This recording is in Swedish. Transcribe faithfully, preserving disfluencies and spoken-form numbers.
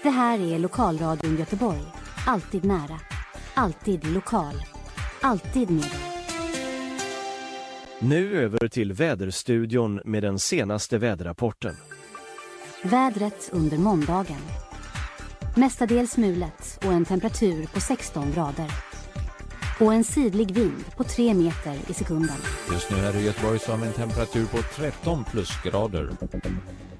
Det här är Lokalradion Göteborg. Alltid nära. Alltid lokal. Alltid med. Nu över till väderstudion med den senaste väderrapporten. Vädret under måndagen. Mestadels mulet och en temperatur på sexton grader. Och en sidlig vind på tre meter i sekunden. Just nu här i Göteborg så har vi en temperatur på tretton plusgrader.